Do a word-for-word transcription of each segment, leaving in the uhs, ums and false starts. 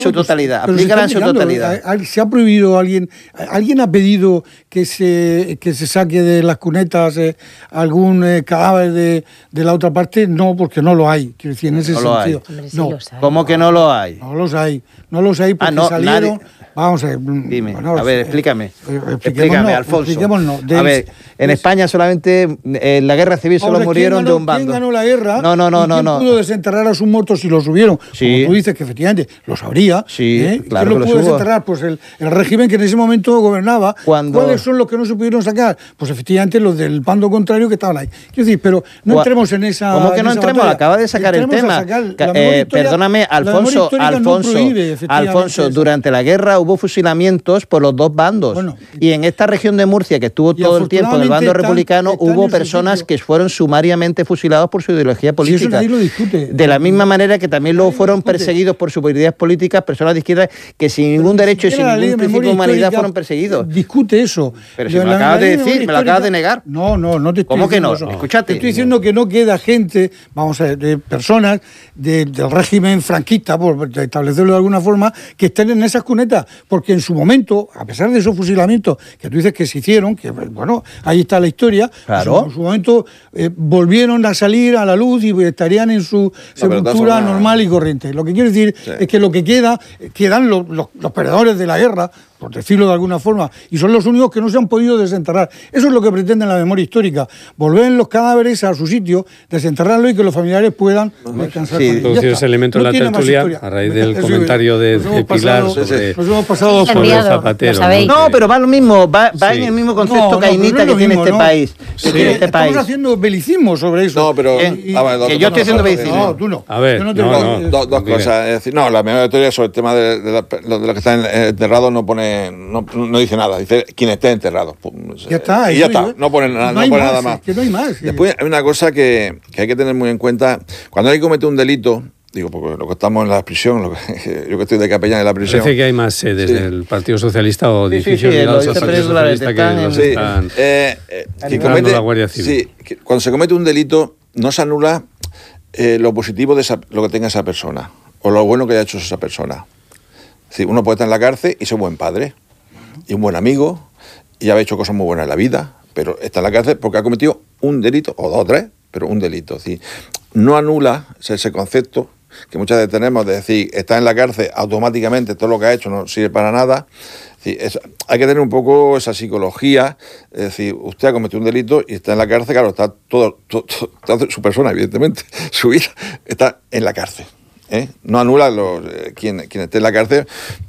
su totalidad, aplícala en su totalidad. ¿Se ha prohibido alguien, alguien ha pedido que se que se saque de las cunetas eh, algún eh, cadáver de, de la otra parte? No, porque no lo hay, quiero decir, en ese no sentido. Hombre, sí no. ¿Cómo que no lo hay? No los hay, no los hay porque ah, no, salieron... Nadie... Vamos a ver. Dime, bueno, a ver, eh, explícame. Eh, explícame, Alfonso. De, a ver, en de, España solamente en la guerra civil solo murieron ganó, de un bando. ¿Quién ganó la guerra? No, no, no, no. ¿Quién no. pudo desenterrar a sus muertos si los subieron? Sí. Como tú dices que efectivamente los habría. Sí, ¿eh? claro. ¿Quién lo pudo desenterrar? Pues el, el régimen que en ese momento gobernaba. Cuando... ¿Cuáles son los que no se pudieron sacar? Pues efectivamente los del bando contrario que estaban ahí. Quiero decir, pero no entremos en esa. ¿Cómo que no entremos? Batalla. Acaba de sacar entremos el tema. Sacar eh, historia, perdóname, Alfonso, Alfonso, no prohíbe, Alfonso, durante la guerra hubo fusilamientos por los dos bandos. Bueno, y en esta región de Murcia, que estuvo todo el tiempo del bando están, republicano, están hubo personas que fueron sumariamente fusilados por su ideología política. Si eso nadie lo discute. De la misma manera que también luego fueron perseguidos por sus ideas políticas, personas de izquierda que sin ningún Pero derecho y sin ningún principio de humanidad fueron perseguidos. Discute eso. Pero si me lo acabas de decir, me lo acabas de negar. No, no, no te estoy ¿Cómo que no? Eso. Escúchate. Te estoy diciendo que no queda gente, vamos a ver, de personas de, del régimen franquista, por establecerlo de alguna forma, que estén en esas cunetas, porque en su momento, a pesar de esos fusilamientos que tú dices que se hicieron, que bueno, ahí está la historia, claro. pues en su momento eh, volvieron a salir a la luz y estarían en su no, sepultura forma... normal y corriente. Lo que quiero decir sí. es que lo que queda, quedan los, los, los perdedores de la guerra, por decirlo de alguna forma, y son los únicos que no se han podido desenterrar. Eso es lo que pretende la memoria histórica, volver los cadáveres a su sitio, desenterrarlo y que los familiares puedan descansar. Sí, introducidos elementos no en la tertulia, a raíz del Eso, comentario de, de Pilar pasado, sobre, nos hemos pasado sobre el Zapatero. ¿no? no, pero va lo mismo, va, va sí. en el mismo concepto no, cainita no, no que tiene mismo, este ¿no? país. Sí. Tiene este Estamos país. haciendo belicismo sobre eso. No, pero... Y, a ver, dos, que yo estoy haciendo belicismo. No, tú no. A ver, no, no, no, dos, dos cosas. Es decir, no, la memoria histórica sobre el tema de, de, de, de los que están enterrados no pone... No, no dice nada, dice quien esté enterrado. Ya está. Y ya está, no pone, nada, no no pone más, nada más. Es que no hay más. Después hay una cosa que, que hay que tener muy en cuenta. Cuando alguien comete un delito, digo, porque lo que estamos en la prisión, lo que, yo que estoy de capellán en la prisión... Parece que hay más sedes sí. del Partido Socialista o edificios sí, sí, ligados al Partido Socialista que los sí, están eh, eh, que comete, la Guardia Civil. Sí, que cuando se comete un delito no se anula eh, lo positivo de esa, lo que tenga esa persona o lo bueno que haya hecho esa persona. Sí, uno puede estar en la cárcel y ser buen padre y un buen amigo y haber hecho cosas muy buenas en la vida, pero está en la cárcel porque ha cometido un delito, o dos o tres, pero un delito. Sí. No anula ese concepto que muchas veces tenemos de decir, está en la cárcel, automáticamente todo lo que ha hecho no sirve para nada. Es decir, es, hay que tener un poco esa psicología, es decir, usted ha cometido un delito y está en la cárcel, claro, está todo, todo, todo, todo su persona, evidentemente, su vida está en la cárcel. ¿eh? No anula los, eh, quien, quien esté en la cárcel.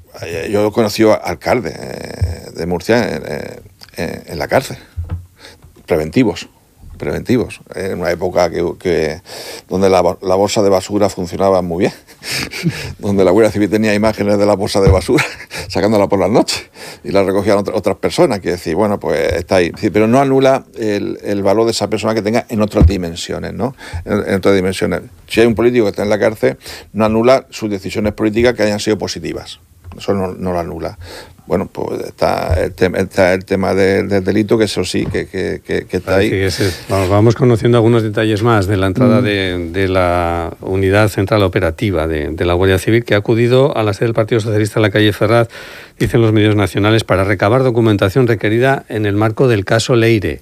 Yo he conocido alcaldes eh, de Murcia eh, eh, en la cárcel, preventivos, preventivos, en una época que, que donde la, la bolsa de basura funcionaba muy bien, donde la Guardia Civil tenía imágenes de la bolsa de basura, sacándola por las noches, y la recogían otras, otras personas, que decir, bueno, pues está ahí, pero no anula el, el valor de esa persona que tenga en otras dimensiones, ¿no? En, en otras dimensiones. Si hay un político que está en la cárcel, no anula sus decisiones políticas que hayan sido positivas. Eso no, no lo anula. Bueno, pues está el, te, está el tema del de delito, que eso sí, que, que, que, que está ahí. Que ese, vamos, vamos conociendo algunos detalles más de la entrada mm. de, de la Unidad Central Operativa de, de la Guardia Civil, que ha acudido a la sede del Partido Socialista en la calle Ferraz, dicen los medios nacionales, para recabar documentación requerida en el marco del caso Leire,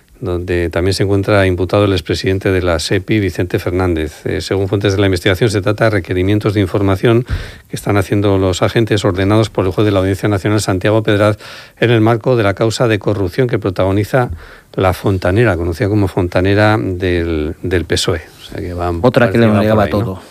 donde también se encuentra imputado el expresidente de la SEPI, Vicente Fernández. Eh, según fuentes de la investigación, se trata de requerimientos de información que están haciendo los agentes ordenados por el juez de la Audiencia Nacional, Santiago Pedraz, en el marco de la causa de corrupción que protagoniza la Fontanera, conocida como Fontanera del, del P S O E. O sea que van, Otra que le negaba ahí, todo. ¿no?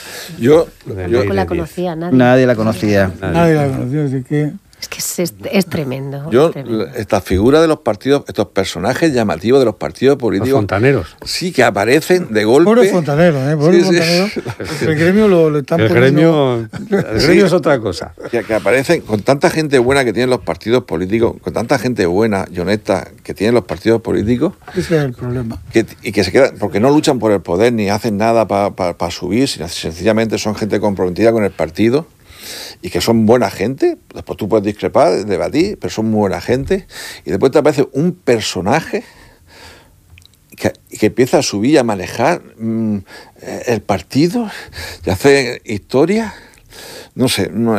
Yo, yo no la conocía nadie. Nadie la conocía. Nadie, nadie la conocía, así que... Es que es, es, es tremendo. Yo, es tremendo. Esta figura de los partidos, estos personajes llamativos de los partidos políticos. Los fontaneros. Sí, que aparecen de golpe. Pobre fontanero, ¿eh? Pobre sí, fontanero. Sí. El gremio lo, lo están el poniendo... gremio, el gremio sí. es otra cosa. Que, que aparecen con tanta gente buena que tienen los partidos políticos, con tanta gente buena y honesta que tienen los partidos políticos. Ese es el problema. Que, y que se quedan, porque no luchan por el poder ni hacen nada para pa, pa subir, sino sencillamente son gente comprometida con el partido. Y que son buena gente, después tú puedes discrepar, debatir, pero son muy buena gente, y después te aparece un personaje que, que empieza a subir y a manejar mmm, el partido, y hace historia. no sé, no,